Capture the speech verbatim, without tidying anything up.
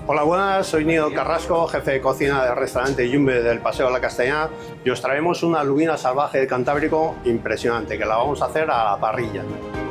Hola, buenas, soy Nino Carrasco, jefe de cocina del restaurante Yumbe del Paseo de la Castellana, y os traemos una lubina salvaje del Cantábrico impresionante, que la vamos a hacer a la parrilla.